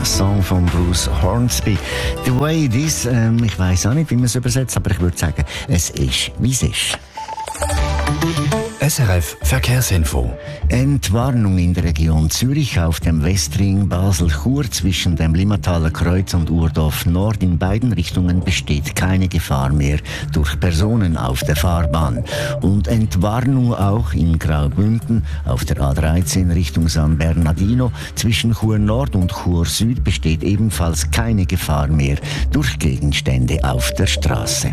Song von Bruce Hornsby. The Way It Is, ich weiss auch nicht, wie man es übersetzt, aber ich würde sagen, es ist, wie es ist. SRF Verkehrsinfo. Entwarnung in der Region Zürich auf dem Westring Basel-Chur zwischen dem Limmataler Kreuz und Urdorf Nord. In beiden Richtungen besteht keine Gefahr mehr durch Personen auf der Fahrbahn. Und Entwarnung auch in Graubünden auf der A13 Richtung San Bernardino. Zwischen Chur Nord und Chur Süd besteht ebenfalls keine Gefahr mehr durch Gegenstände auf der Straße.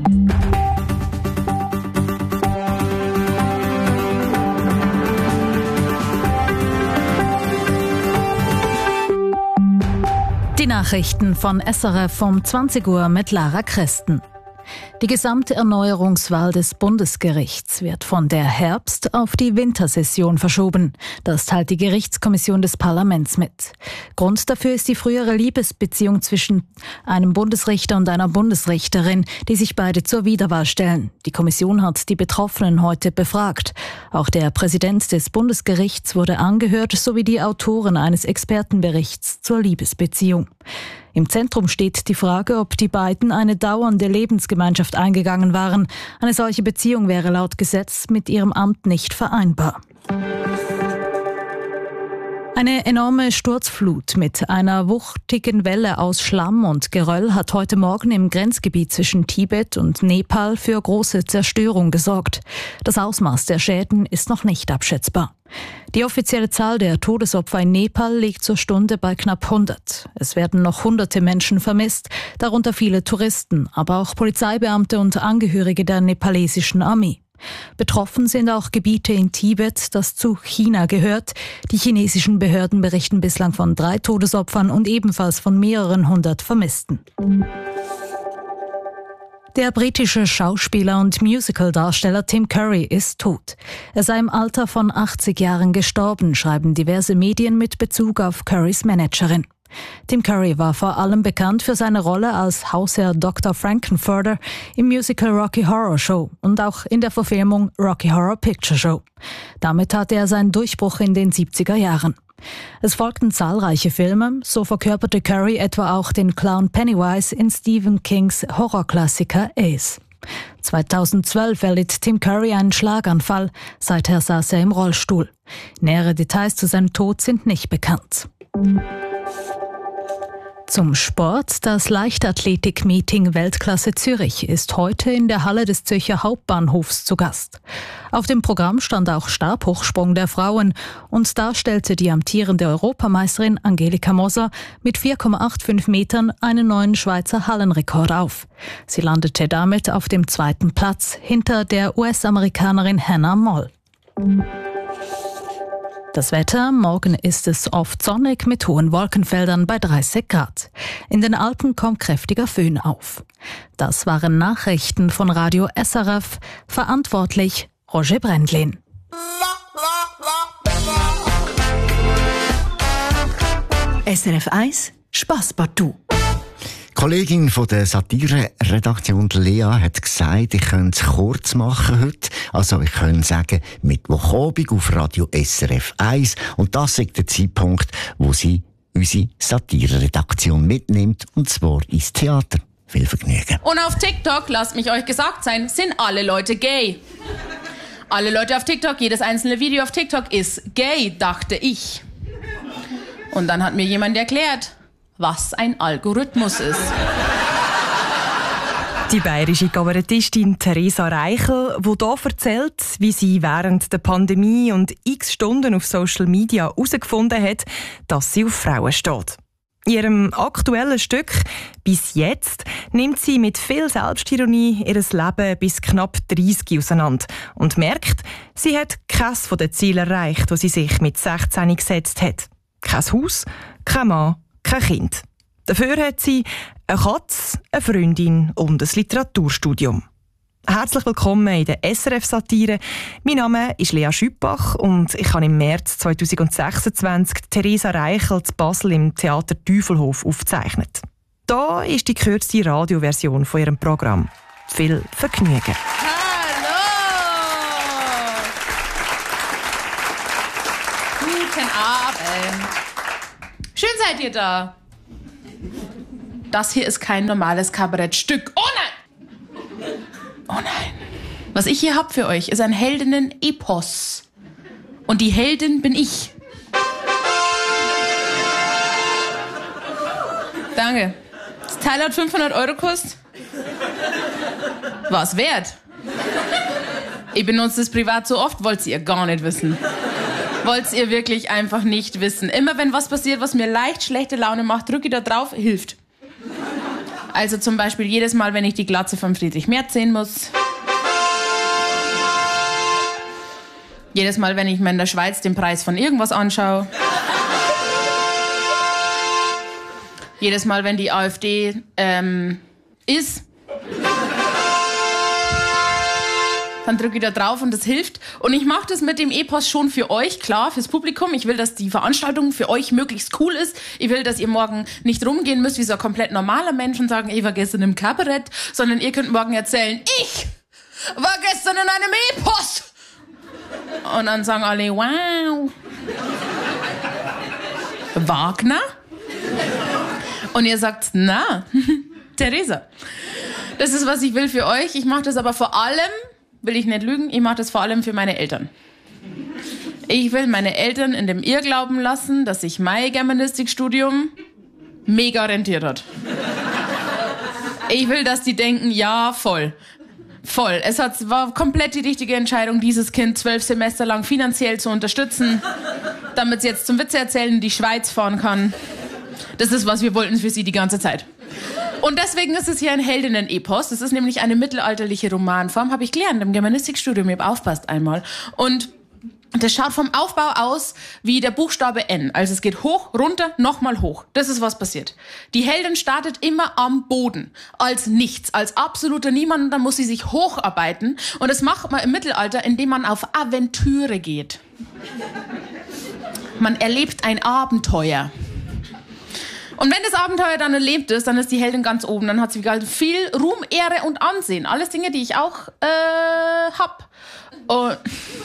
Die Nachrichten von SRF um 20 Uhr mit Lara Christen. Die gesamte Erneuerungswahl des Bundesgerichts wird von der Herbst- auf die Wintersession verschoben. Das teilt die Gerichtskommission des Parlaments mit. Grund dafür ist die frühere Liebesbeziehung zwischen einem Bundesrichter und einer Bundesrichterin, die sich beide zur Wiederwahl stellen. Die Kommission hat die Betroffenen heute befragt. Auch der Präsident des Bundesgerichts wurde angehört, sowie die Autoren eines Expertenberichts zur Liebesbeziehung. Im Zentrum steht die Frage, ob die beiden eine dauernde Lebensgemeinschaft eingegangen waren. Eine solche Beziehung wäre laut Gesetz mit ihrem Amt nicht vereinbar. Eine enorme Sturzflut mit einer wuchtigen Welle aus Schlamm und Geröll hat heute Morgen im Grenzgebiet zwischen Tibet und Nepal für große Zerstörung gesorgt. Das Ausmaß der Schäden ist noch nicht abschätzbar. Die offizielle Zahl der Todesopfer in Nepal liegt zur Stunde bei knapp 100. Es werden noch hunderte Menschen vermisst, darunter viele Touristen, aber auch Polizeibeamte und Angehörige der nepalesischen Armee. Betroffen sind auch Gebiete in Tibet, das zu China gehört. Die chinesischen Behörden berichten bislang von 3 Todesopfern und ebenfalls von mehreren hundert Vermissten. Der britische Schauspieler und Musical-Darsteller Tim Curry ist tot. Er sei im Alter von 80 Jahren gestorben, schreiben diverse Medien mit Bezug auf Currys Managerin. Tim Curry war vor allem bekannt für seine Rolle als Hausherr Dr. Frankenfurter im Musical Rocky Horror Show und auch in der Verfilmung Rocky Horror Picture Show. Damit hatte er seinen Durchbruch in den 70er Jahren. Es folgten zahlreiche Filme, so verkörperte Curry etwa auch den Clown Pennywise in Stephen Kings Horrorklassiker Ace. 2012 erlitt Tim Curry einen Schlaganfall, seither saß er im Rollstuhl. Nähere Details zu seinem Tod sind nicht bekannt. Zum Sport. Das Leichtathletik-Meeting Weltklasse Zürich ist heute in der Halle des Zürcher Hauptbahnhofs zu Gast. Auf dem Programm stand auch Stabhochsprung der Frauen und da stellte die amtierende Europameisterin Angelika Moser mit 4,85 Metern einen neuen Schweizer Hallenrekord auf. Sie landete damit auf dem 2. Platz hinter der US-Amerikanerin Hannah Moll. Das Wetter: Morgen ist es oft sonnig mit hohen Wolkenfeldern bei 30 Grad. In den Alpen kommt kräftiger Föhn auf. Das waren Nachrichten von Radio SRF. Verantwortlich Roger Brendlin. SRF 1 Spass partout. Die Kollegin von der Satire-Redaktion Lea hat gesagt, ich könnte es kurz machen heute. Also ich könnte sagen, Mittwochabend auf Radio SRF 1. Und das ist der Zeitpunkt, wo sie unsere Satire-Redaktion mitnimmt, und zwar ins Theater. Viel Vergnügen. Und auf TikTok, lasst mich euch gesagt sein, sind alle Leute gay. Alle Leute auf TikTok, jedes einzelne Video auf TikTok ist gay, dachte ich. Und dann hat mir jemand erklärt, was ein Algorithmus ist. Die bayerische Kabarettistin Theresa Reichel, die hier erzählt, wie sie während der Pandemie und x Stunden auf Social Media herausgefunden hat, dass sie auf Frauen steht. In ihrem aktuellen Stück «Bis jetzt» nimmt sie mit viel Selbstironie ihr Leben bis knapp 30 auseinander und merkt, sie hat keines der Ziele erreicht, die sie sich mit 16 gesetzt hat. Kein Haus, kein Mann, kein Kind. Dafür hat sie eine Katze, eine Freundin und ein Literaturstudium. Herzlich willkommen in der SRF-Satire. Mein Name ist Lea Schüppach und ich habe im März 2026 Theresa Reichel zu Basel im Theater Teufelhof aufgezeichnet. Da ist die kürzeste Radioversion von ihrem Programm. Viel Vergnügen. Hallo! Guten Abend. Schön seid ihr da. das hier ist kein normales Kabarettstück. Oh nein! Oh nein. Was ich hier hab für euch, ist ein Heldinnen-Epos. Und die Heldin bin ich. Danke. Das Teil hat 500 € gekostet. War's wert. Ich benutze das privat so oft, wollt's ihr gar nicht wissen. Wollt's ihr wirklich einfach nicht wissen. Immer wenn was passiert, was mir leicht schlechte Laune macht, drücke ich da drauf, hilft. Also zum Beispiel jedes Mal, wenn ich die Glatze von Friedrich Merz sehen muss. Jedes Mal, wenn ich mir in der Schweiz den Preis von irgendwas anschaue. Jedes Mal, wenn die AfD ist. Dann drücke ich da drauf und das hilft. Und ich mache das mit dem Epos schon für euch, klar, fürs Publikum. Ich will, dass die Veranstaltung für euch möglichst cool ist. Ich will, dass ihr morgen nicht rumgehen müsst wie so ein komplett normaler Mensch und sagen, ich war gestern im Kabarett, sondern ihr könnt morgen erzählen, ich war gestern in einem Epos. Und dann sagen alle, wow. Wagner? Und ihr sagt, na, Theresa. Das ist, was ich will für euch. Ich mache das aber vor allem, will ich nicht lügen, ich mache das vor allem für meine Eltern. Ich will meine Eltern in dem Irrglauben lassen, dass sich mein Germanistikstudium mega rentiert hat. Ich will, dass die denken, ja, voll. Voll. War komplett die richtige Entscheidung, dieses Kind 12 Semester lang finanziell zu unterstützen, damit es jetzt zum Witze erzählen in die Schweiz fahren kann. Das ist, was wir wollten für sie die ganze Zeit. Und deswegen ist es hier ein Heldinnen-Epos. Das ist nämlich eine mittelalterliche Romanform. Habe ich gelernt im Germanistikstudium. Ich habe aufpasst einmal. Und das schaut vom Aufbau aus wie der Buchstabe N. Also es geht hoch, runter, nochmal hoch. Das ist, was passiert. Die Heldin startet immer am Boden. Als nichts, als absoluter Niemand. Und dann muss sie sich hocharbeiten. Und das macht man im Mittelalter, indem man auf Aventüre geht. Man erlebt ein Abenteuer. Und wenn das Abenteuer dann erlebt ist, dann ist die Heldin ganz oben. Dann hat sie viel Ruhm, Ehre und Ansehen. Alles Dinge, die ich auch hab. Und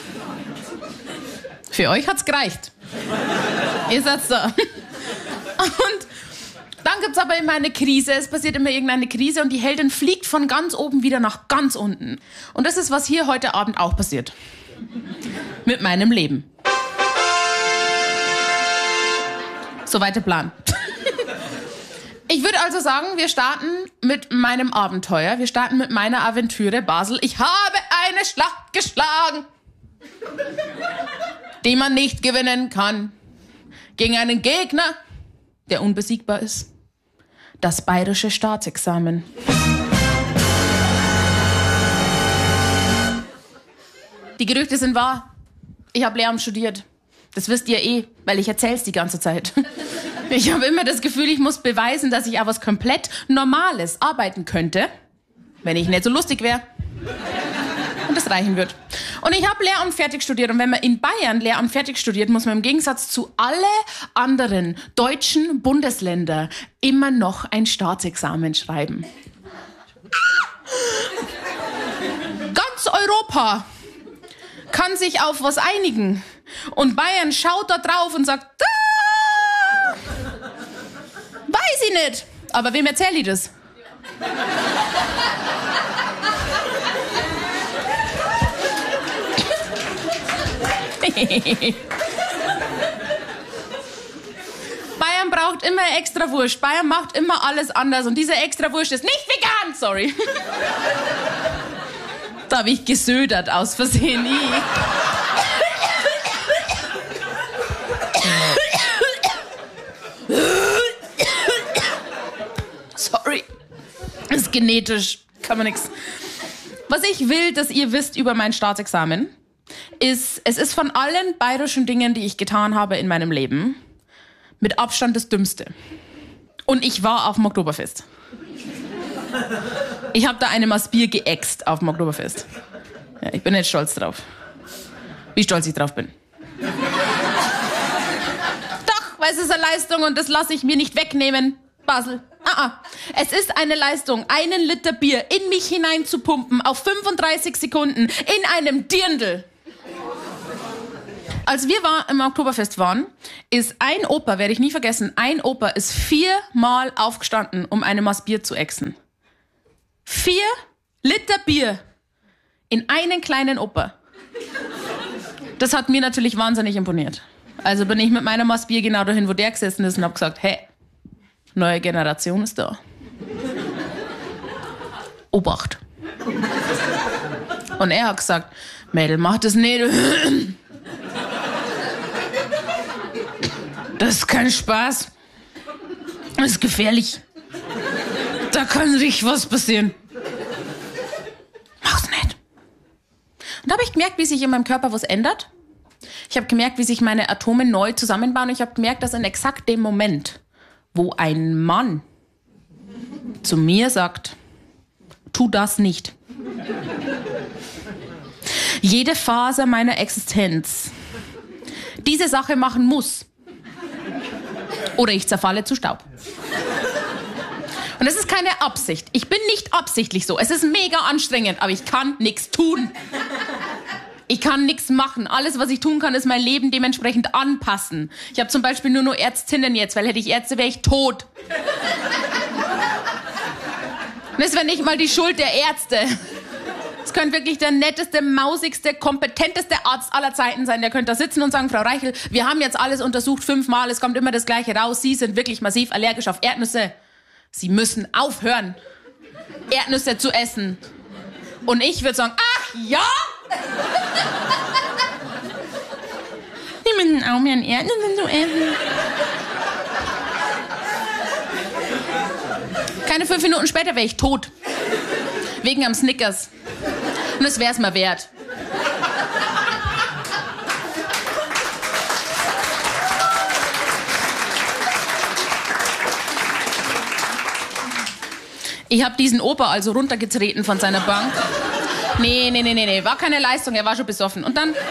für euch hat's gereicht. Ihr seid da. Und dann gibt's aber immer eine Krise. Es passiert immer irgendeine Krise und die Heldin fliegt von ganz oben wieder nach ganz unten. Und das ist, was hier heute Abend auch passiert. Mit meinem Leben. Soweit der Plan. Ich würde also sagen, wir starten mit meinem Abenteuer. Wir starten mit meiner Aventüre Basel. Ich habe eine Schlacht geschlagen, die man nicht gewinnen kann. Gegen einen Gegner, der unbesiegbar ist. Das bayerische Staatsexamen. Die Gerüchte sind wahr. Ich habe Lehramt studiert. Das wisst ihr eh, weil ich erzähl's die ganze Zeit. Ich habe immer das Gefühl, ich muss beweisen, dass ich auf was komplett Normales arbeiten könnte, wenn ich nicht so lustig wäre. Und das reichen wird. Und ich habe Lehramt fertig studiert. Und wenn man in Bayern Lehramt fertig studiert, muss man im Gegensatz zu alle anderen deutschen Bundesländer immer noch ein Staatsexamen schreiben. Ganz Europa kann sich auf was einigen. Und Bayern schaut da drauf und sagt, weiß ich nicht. Aber wem erzähle ich das? Bayern braucht immer extra Wurst. Bayern macht immer alles anders. Und diese extra Wurst ist nicht vegan, sorry. Da habe ich gesödert aus Versehen. Sorry. Das ist genetisch. Kann man nix. Was ich will, dass ihr wisst über mein Staatsexamen, ist, es ist von allen bayerischen Dingen, die ich getan habe in meinem Leben, mit Abstand das Dümmste. Und ich war auf dem Oktoberfest. Ich habe da eine Maß Bier geäxt auf dem Oktoberfest. Ja, ich bin nicht stolz drauf. Wie stolz ich drauf bin. Doch, weil es ist eine Leistung und das lasse ich mir nicht wegnehmen. Basel. Es ist eine Leistung, 1 Liter Bier in mich hinein zu pumpen auf 35 Sekunden in einem Dirndl. Als wir im Oktoberfest waren, ist ein Opa, werde ich nie vergessen, ein Opa ist 4-mal aufgestanden, um eine Maß Bier zu ächzen. 4 Liter Bier in einen kleinen Opa. Das hat mir natürlich wahnsinnig imponiert. Also bin ich mit meiner Maß Bier genau dahin, wo der gesessen ist und habe gesagt, hey, neue Generation ist da. Obacht. Und er hat gesagt, Mädel, mach das nicht. Das ist kein Spaß. Das ist gefährlich. Da kann richtig was passieren. Mach's nicht. Und da habe ich gemerkt, wie sich in meinem Körper was ändert. Ich habe gemerkt, wie sich meine Atome neu zusammenbauen. Und ich habe gemerkt, dass in exakt dem Moment, wo ein Mann zu mir sagt, tu das nicht. Jede Faser meiner Existenz diese Sache machen muss. Oder ich zerfalle zu Staub. Und es ist keine Absicht. Ich bin nicht absichtlich so. Es ist mega anstrengend, aber ich kann nichts tun. Ich kann nichts machen. Alles, was ich tun kann, ist mein Leben dementsprechend anpassen. Ich habe zum Beispiel nur Ärztinnen jetzt, weil hätte ich Ärzte, wäre ich tot. Und das wäre nicht mal die Schuld der Ärzte. Es könnte wirklich der netteste, mausigste, kompetenteste Arzt aller Zeiten sein. Der könnte da sitzen und sagen, Frau Reichel, wir haben jetzt alles untersucht 5-mal, es kommt immer das Gleiche raus. Sie sind wirklich massiv allergisch auf Erdnüsse. Sie müssen aufhören, Erdnüsse zu essen. Und ich würde sagen, ach ja? Sie müssen aufhören, Erdnüsse zu essen. Keine 5 Minuten später wäre ich tot. Wegen am Snickers. Und das wäre es mir wert. Ich habe diesen Opa also runtergetreten von seiner Bank. Nee. War keine Leistung, er war schon besoffen. Und dann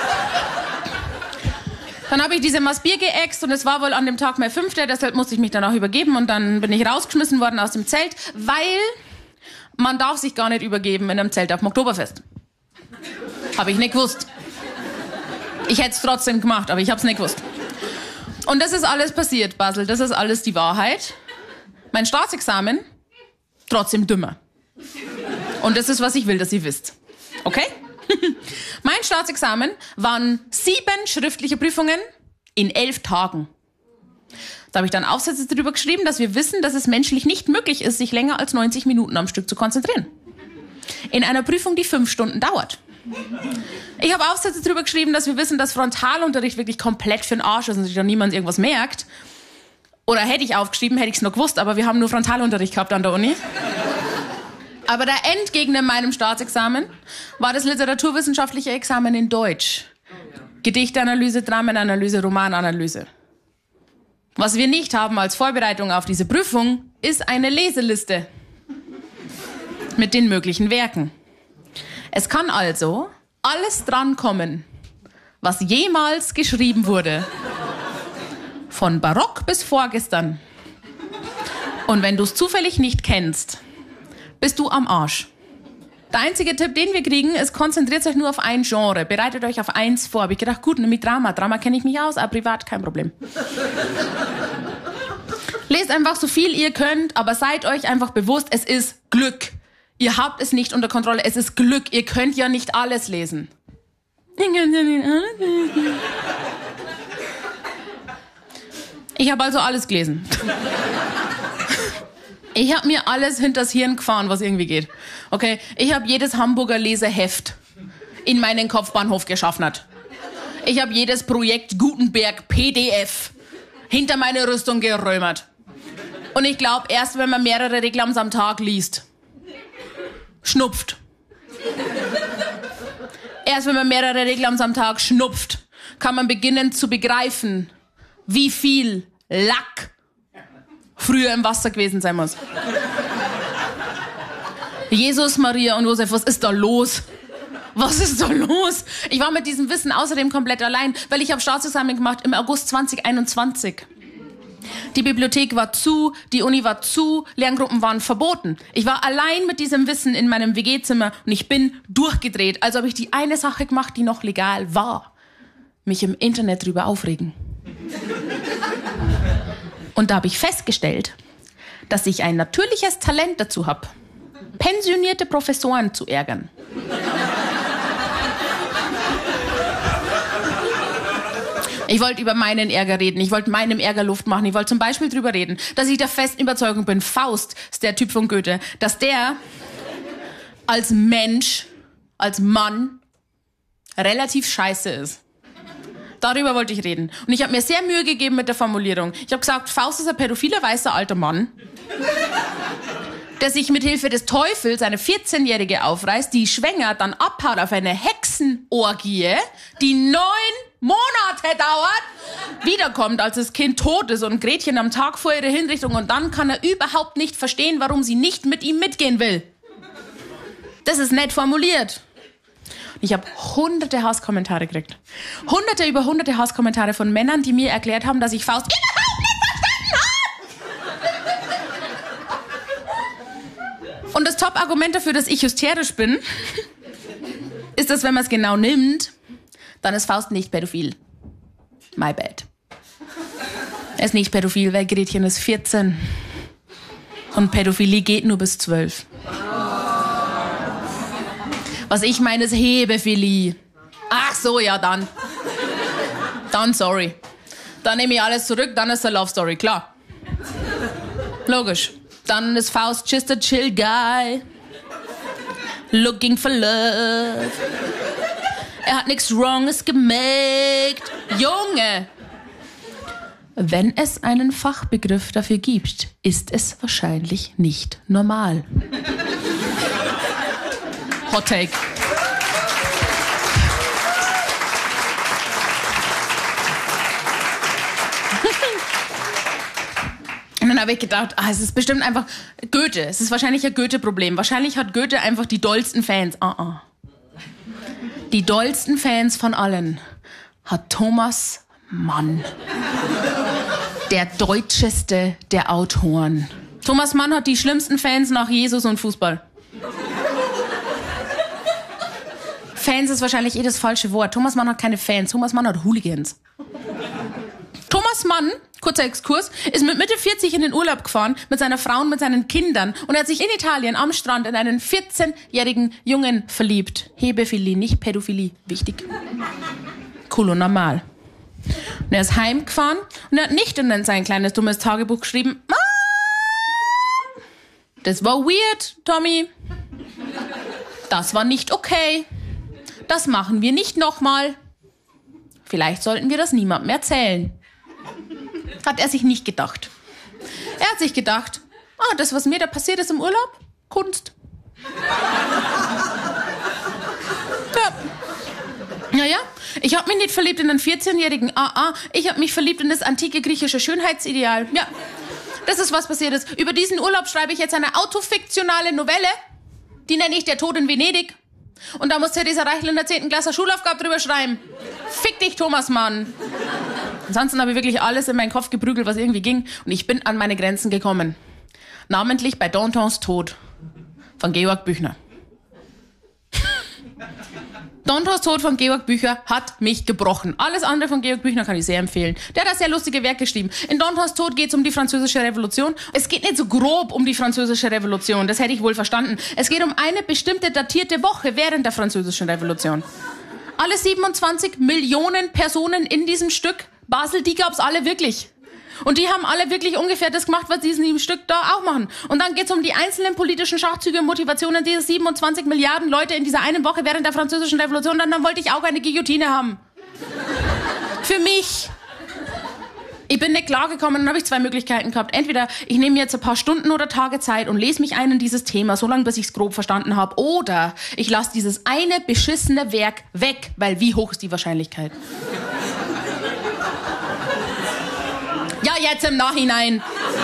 habe ich diese Maß Bier geäxt und es war wohl an dem Tag mein 5. Deshalb musste ich mich dann auch übergeben und dann bin ich rausgeschmissen worden aus dem Zelt, weil man darf sich gar nicht übergeben in einem Zelt auf dem Oktoberfest. Habe ich nicht gewusst. Ich hätte es trotzdem gemacht, aber ich habe es nicht gewusst. Und das ist alles passiert, Basel. Das ist alles die Wahrheit. Mein Staatsexamen, trotzdem dümmer. Und das ist, was ich will, dass ihr wisst. Okay? Mein Staatsexamen waren 7 schriftliche Prüfungen in 11 Tagen. Da habe ich dann Aufsätze darüber geschrieben, dass wir wissen, dass es menschlich nicht möglich ist, sich länger als 90 Minuten am Stück zu konzentrieren. In einer Prüfung, die 5 Stunden dauert. Ich habe Aufsätze darüber geschrieben, dass wir wissen, dass Frontalunterricht wirklich komplett für den Arsch ist und sich da niemand irgendwas merkt. Oder hätte ich aufgeschrieben, hätte ich es noch gewusst, aber wir haben nur Frontalunterricht gehabt an der Uni. Aber der Endgegner in meinem Staatsexamen war das literaturwissenschaftliche Examen in Deutsch. Gedichtanalyse, Dramenanalyse, Romananalyse. Was wir nicht haben als Vorbereitung auf diese Prüfung, ist eine Leseliste mit den möglichen Werken. Es kann also alles drankommen, was jemals geschrieben wurde. Von Barock bis vorgestern. Und wenn du es zufällig nicht kennst, bist du am Arsch. Der einzige Tipp, den wir kriegen, ist, konzentriert euch nur auf ein Genre. Bereitet euch auf eins vor. Hab ich gedacht, gut, nämlich Drama. Drama kenne ich mich aus, aber privat kein Problem. Lest einfach so viel ihr könnt, aber seid euch einfach bewusst, es ist Glück. Ihr habt es nicht unter Kontrolle, es ist Glück. Ihr könnt ja nicht alles lesen. Ihr könnt ja nicht alles lesen. Ich habe also alles gelesen. Ich habe mir alles hinters Hirn gefahren, was irgendwie geht. Okay, ich habe jedes Hamburger Leseheft in meinen Kopfbahnhof geschaffnet. Ich habe jedes Projekt Gutenberg PDF hinter meine Rüstung gerömert. Und ich glaube, erst wenn man mehrere Reklams am Tag liest, schnupft. Erst wenn man mehrere Reklams am Tag schnupft, kann man beginnen zu begreifen, wie viel Lack früher im Wasser gewesen sein muss. Jesus, Maria und Josef, was ist da los? Was ist da los? Ich war mit diesem Wissen außerdem komplett allein, weil ich habe Staatsexamen gemacht im August 2021. Die Bibliothek war zu, die Uni war zu, Lerngruppen waren verboten. Ich war allein mit diesem Wissen in meinem WG-Zimmer und ich bin durchgedreht, als ob ich die eine Sache gemacht, die noch legal war. mich im Internet drüber aufregen. Und da habe ich festgestellt, dass ich ein natürliches Talent dazu habe, pensionierte Professoren zu ärgern. Ich wollte über meinen Ärger reden, ich wollte meinem Ärger Luft machen, ich wollte zum Beispiel drüber reden, dass ich der festen Überzeugung bin, Faust ist der Typ von Goethe, dass der als Mensch, als Mann relativ scheiße ist. Darüber wollte ich reden. Und ich habe mir sehr Mühe gegeben mit der Formulierung. Ich habe gesagt, Faust ist ein pädophiler, weißer, alter Mann, der sich mit Hilfe des Teufels eine 14-Jährige aufreißt, die schwängert, dann abhaut auf eine Hexenorgie, die 9 Monate dauert, wiederkommt, als das Kind tot ist und Gretchen am Tag vor ihrer Hinrichtung, und dann kann er überhaupt nicht verstehen, warum sie nicht mit ihm mitgehen will. Das ist nett formuliert. Ich habe hunderte Hasskommentare gekriegt. Hunderte Hasskommentare von Männern, die mir erklärt haben, dass ich Faust überhaupt nicht verstanden habe. Und das Top-Argument dafür, dass ich hysterisch bin, ist, dass wenn man es genau nimmt, dann ist Faust nicht pädophil. My bad. Er ist nicht pädophil, weil Gretchen ist 14. Und Pädophilie geht nur bis 12. Was ich meine, ist Hebephilie. Ach so, ja, dann. Dann sorry. Dann nehme ich alles zurück, dann ist eine Love Story, klar. Logisch. Dann ist Faust just a chill guy. Looking for love. Er hat nichts Wronges gemacht. Junge! Wenn es einen Fachbegriff dafür gibt, ist es wahrscheinlich nicht normal. Hot Take. Und dann habe ich gedacht, es ist bestimmt einfach Goethe. Es ist wahrscheinlich ein Goethe-Problem. Wahrscheinlich hat Goethe einfach die dollsten Fans. Die dollsten Fans von allen hat Thomas Mann. Der deutscheste der Autoren. Thomas Mann hat die schlimmsten Fans nach Jesus und Fußball. Fans ist wahrscheinlich das falsche Wort. Thomas Mann hat keine Fans. Thomas Mann hat Hooligans. Thomas Mann, kurzer Exkurs, ist mit Mitte 40 in den Urlaub gefahren mit seiner Frau und mit seinen Kindern und er hat sich in Italien am Strand in einen 14-jährigen Jungen verliebt. Hebephilie, nicht Pädophilie. Wichtig. Cool und normal. Und er ist heimgefahren und er hat nicht in sein kleines dummes Tagebuch geschrieben, das war weird, Tommy. Das war nicht okay. Das machen wir nicht nochmal. Vielleicht sollten wir das niemandem erzählen. Hat er sich nicht gedacht. Er hat sich gedacht, das, was mir da passiert ist im Urlaub, Kunst. Ja. Ich habe mich nicht verliebt in einen 14-jährigen ich habe mich verliebt in das antike griechische Schönheitsideal. Ja, das ist, was passiert ist. Über diesen Urlaub schreibe ich jetzt eine autofiktionale Novelle. Die nenne ich Der Tod in Venedig. Und da muss Theresa Reichel in der 10. Klasse Schulaufgabe drüber schreiben. Fick dich, Thomas Mann. Ansonsten habe ich wirklich alles in meinen Kopf geprügelt, was irgendwie ging. Und ich bin an meine Grenzen gekommen. Namentlich bei Dantons Tod von Georg Büchner. Dantons Tod von Georg Büchner hat mich gebrochen. Alles andere von Georg Büchner kann ich sehr empfehlen. Der hat sehr lustige Werke geschrieben. In Dantons Tod geht es um die Französische Revolution. Es geht nicht so grob um die Französische Revolution, das hätte ich wohl verstanden. Es geht um eine bestimmte datierte Woche während der Französischen Revolution. Alle 27 Millionen Personen in diesem Stück Basel, die gab's alle wirklich. Und die haben alle wirklich ungefähr das gemacht, was die in diesem Stück da auch machen. Und dann geht's um die einzelnen politischen Schachzüge und Motivationen dieser 27 Milliarden Leute in dieser einen Woche während der Französischen Revolution. Und dann wollte ich auch eine Guillotine haben. Für mich. Ich bin nicht klargekommen, dann habe ich 2 Möglichkeiten gehabt. Entweder ich nehme jetzt ein paar Stunden oder Tage Zeit und lese mich ein in dieses Thema, so lange, bis ich es grob verstanden habe. Oder ich lasse dieses eine beschissene Werk weg, weil wie hoch ist die Wahrscheinlichkeit? Ja, jetzt im Nachhinein.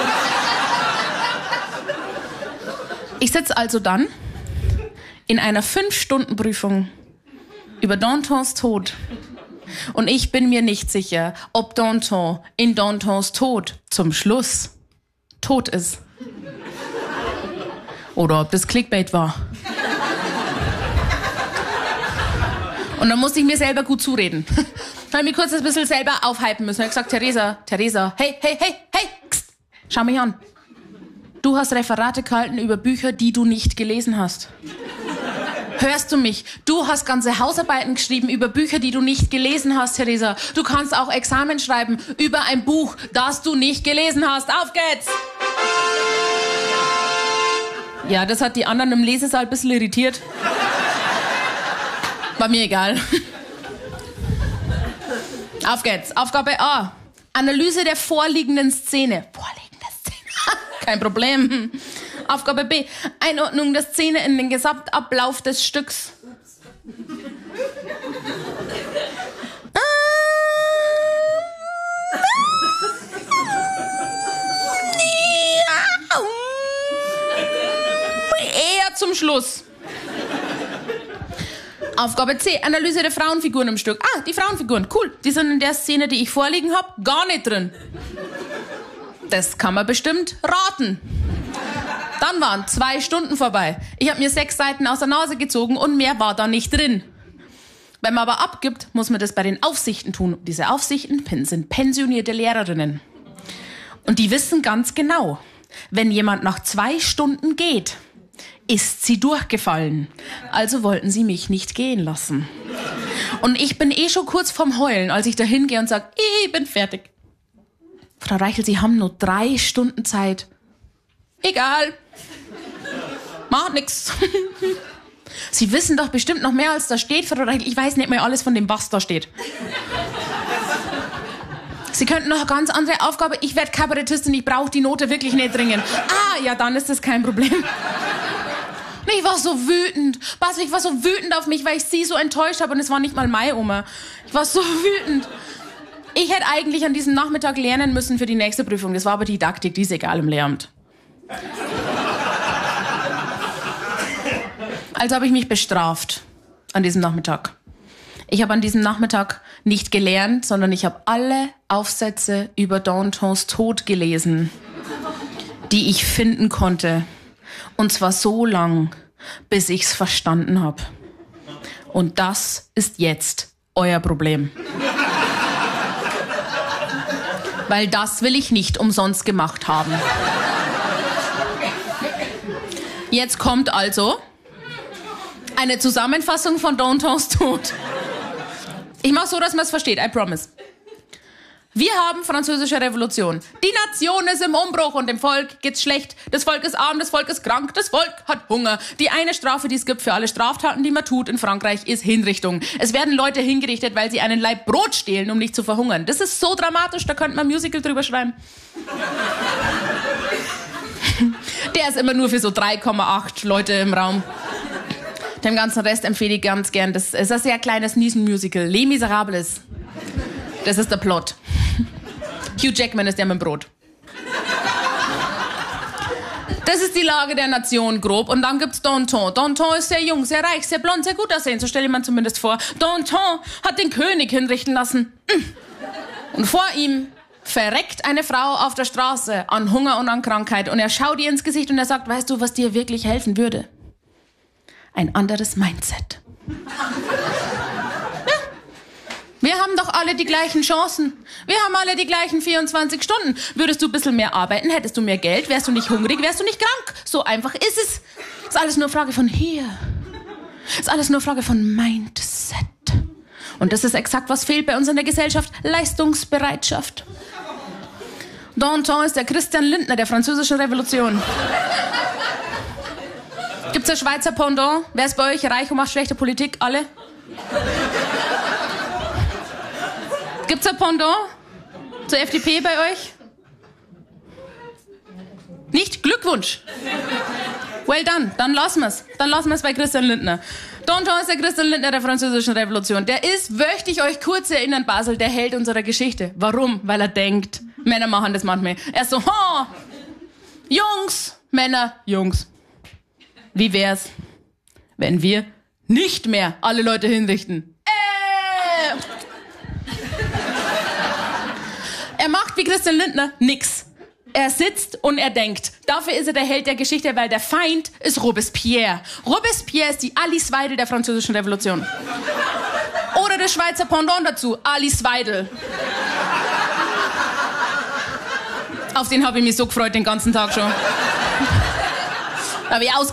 Ich sitze also dann in einer 5-Stunden-Prüfung über Dantons Tod. Und ich bin mir nicht sicher, ob Danton in Dantons Tod zum Schluss tot ist. Oder ob das Clickbait war. Und dann musste ich mir selber gut zureden. Habe mich kurz ein bisschen selber aufhypen müssen. Ich habe gesagt, Theresa, hey, kst, schau mich an. Du hast Referate gehalten über Bücher, die du nicht gelesen hast. Hörst du mich? Du hast ganze Hausarbeiten geschrieben über Bücher, die du nicht gelesen hast, Theresa. Du kannst auch Examen schreiben über ein Buch, das du nicht gelesen hast. Auf geht's! Ja, das hat die anderen im Lesesaal ein bisschen irritiert. War mir egal. Auf geht's. Aufgabe A. Analyse der vorliegenden Szene. Kein Problem. Aufgabe B. Einordnung der Szene in den Gesamtablauf des Stücks. Eher zum Schluss. Aufgabe C. Analyse der Frauenfiguren im Stück. Die Frauenfiguren. Cool. Die sind in der Szene, die ich vorliegen habe, gar nicht drin. Das kann man bestimmt raten. Dann waren 2 Stunden vorbei. Ich habe mir 6 Seiten aus der Nase gezogen und mehr war da nicht drin. Wenn man aber abgibt, muss man das bei den Aufsichten tun. Diese Aufsichten sind pensionierte Lehrerinnen. Und die wissen ganz genau, wenn jemand nach 2 Stunden geht, ist sie durchgefallen. Also wollten sie mich nicht gehen lassen. Und ich bin schon kurz vorm Heulen, als ich da hingehe und sage, ich bin fertig. Frau Reichel, Sie haben nur 3 Stunden Zeit. Egal. Macht nix. Sie wissen doch bestimmt noch mehr, als da steht, Frau Reichel. Ich weiß nicht mehr alles von dem, was da steht. Sie könnten noch eine ganz andere Aufgabe. Ich werde Kabarettistin, ich brauche die Note wirklich nicht dringend. Ja, dann ist das kein Problem. Ich war so wütend. Basel, ich war so wütend auf mich, weil ich sie so enttäuscht habe und es war nicht mal meine Oma. Ich war so wütend. Ich hätte eigentlich an diesem Nachmittag lernen müssen für die nächste Prüfung. Das war aber Didaktik, die ist egal im Lehramt. Also habe ich mich bestraft an diesem Nachmittag. Ich habe an diesem Nachmittag nicht gelernt, sondern ich habe alle Aufsätze über Dantons Tod gelesen, die ich finden konnte. Und zwar so lang, bis ich's verstanden habe. Und das ist jetzt euer Problem. Weil das will ich nicht umsonst gemacht haben. Jetzt kommt also eine Zusammenfassung von Dantons Tod. Ich mache so, dass man es versteht, I promise. Wir haben französische Revolution. Die Nation ist im Umbruch und dem Volk geht's schlecht. Das Volk ist arm, das Volk ist krank, das Volk hat Hunger. Die eine Strafe, die es gibt für alle Straftaten, die man tut in Frankreich, ist Hinrichtung. Es werden Leute hingerichtet, weil sie einen Laib Brot stehlen, um nicht zu verhungern. Das ist so dramatisch, da könnte man ein Musical drüber schreiben. Der ist immer nur für so 3,8 Leute im Raum. Den ganzen Rest empfehle ich ganz gern. Das ist ein sehr kleines Niesen-Musical. Les Miserables. Das ist der Plot. Hugh Jackman ist der mit dem Brot. Das ist die Lage der Nation grob. Und dann gibt's Danton. Danton ist sehr jung, sehr reich, sehr blond, sehr gut aussehend. So stelle ich mir zumindest vor. Danton hat den König hinrichten lassen. Und vor ihm verreckt eine Frau auf der Straße an Hunger und an Krankheit. Und er schaut ihr ins Gesicht und er sagt, weißt du, was dir wirklich helfen würde? Ein anderes Mindset. Wir haben doch alle die gleichen Chancen. Wir haben alle die gleichen 24 Stunden. Würdest du ein bisschen mehr arbeiten, hättest du mehr Geld, wärst du nicht hungrig, wärst du nicht krank. So einfach ist es. Ist alles nur Frage von hier. Ist alles nur Frage von Mindset. Und das ist exakt, was fehlt bei uns in der Gesellschaft. Leistungsbereitschaft. Danton ist der Christian Lindner der französischen Revolution. Gibt's ein Schweizer Pendant? Wer ist bei euch reich und macht schlechte Politik? Alle? Gibt's ein Pendant zur FDP bei euch? Nicht? Glückwunsch. Well done. Dann lassen wir's. Dann lassen wir's bei Christian Lindner. Danton ist der Christian Lindner der französischen Revolution. Der ist, möchte ich euch kurz erinnern, Basel, der Held unserer Geschichte. Warum? Weil er denkt, Männer machen das manchmal. Er ist so, Jungs, Männer, Jungs. Wie wär's, wenn wir nicht mehr alle Leute hinrichten? Er macht wie Christian Lindner nix. Er sitzt und er denkt. Dafür ist er der Held der Geschichte, weil der Feind ist Robespierre. Robespierre ist die Alice Weidel der französischen Revolution. Oder das Schweizer Pendant dazu, Alice Weidel. Auf den habe ich mich so gefreut, den ganzen Tag schon. Da habe ich